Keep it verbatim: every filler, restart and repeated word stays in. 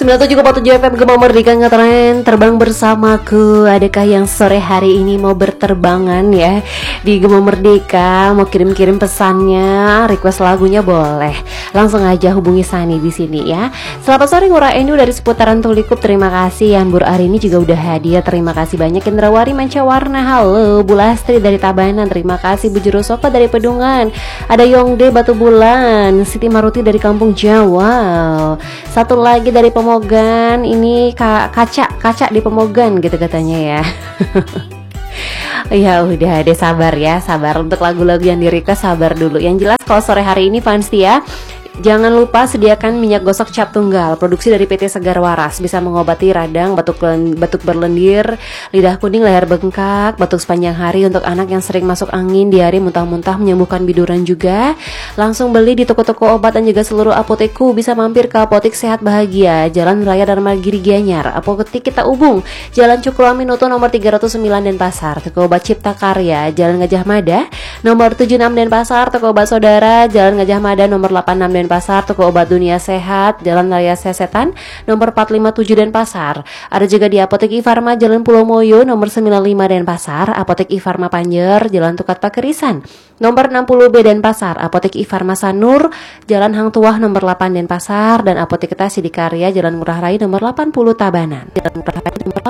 sembilan puluh tujuh koma tujuh F M Gema Merdeka Ngetren, terbang bersamaku. Adakah yang sore hari ini mau berterbangan ya di Gema Merdeka? Mau kirim-kirim pesannya, request lagunya boleh. Langsung aja hubungi Sani di sini ya. Selamat sore Ngura Enu dari seputaran Tulikup. Terima kasih. Yan Bur Arini juga udah hadir. Terima kasih banyak. Indrawari Mancawarna. Halo. Bu Lastri dari Tabanan. Terima kasih. Bu Juru Soko dari Pedungan. Ada Yongde Batu Bulan. Siti Maruti dari Kampung Jawa. Satu lagi dari Pemogan, ini ka kaca kaca di Pemogan gitu katanya ya. Ya udah deh, sabar ya, sabar untuk lagu-lagu yang di request, sabar dulu. Yang jelas kalau sore hari ini fans ya, jangan lupa sediakan minyak gosok cap tunggal produksi dari P T Segar Waras, bisa mengobati radang, batuk batuk berlendir, lidah kuning, leher bengkak, batuk sepanjang hari untuk anak yang sering masuk angin, diare, muntah-muntah, menyembuhkan biduran juga. Langsung beli di toko-toko obat dan juga seluruh apotekku. Bisa mampir ke Apotek Sehat Bahagia, Jalan Raya Dharma Giri Gianyar, Apotek Kita Ubung, Jalan Cukroaminoto nomor tiga ratus sembilan Denpasar, Toko Obat Cipta Karya, Jalan Gajah Mada nomor tujuh puluh enam Denpasar, Toko Obat Saudara, Jalan Gajah Mada nomor delapan puluh enam Denpasar, Toko Obat Dunia Sehat, Jalan Raya Sesetan nomor empat lima tujuh Denpasar. Ada juga di Apotek Ifarma Jalan Pulau Moyo nomor sembilan puluh lima Denpasar, Apotek Ifarma Panjer Jalan Tukat Pakerisan nomor enam puluh B Denpasar, Apotek Ifarma Sanur Jalan Hang Tuah nomor delapan Denpasar, dan Apotek Kita Sidikarya Jalan Ngurah Rai nomor delapan puluh Tabanan. Jalan Ngurah Rai nomor